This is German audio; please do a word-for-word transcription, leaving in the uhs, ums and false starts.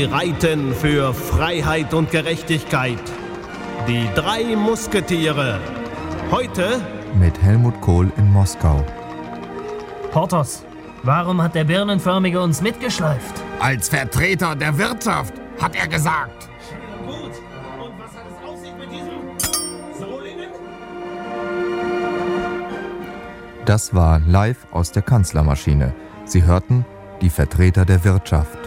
reiten für Freiheit und Gerechtigkeit. Die drei Musketiere. Heute mit Helmut Kohl in Moskau. Porthos, warum hat der Birnenförmige uns mitgeschleift? Als Vertreter der Wirtschaft, hat er gesagt. Gut. Und was hat es auf sich mit diesem Solingen? Das war live aus der Kanzlermaschine. Sie hörten die Vertreter der Wirtschaft.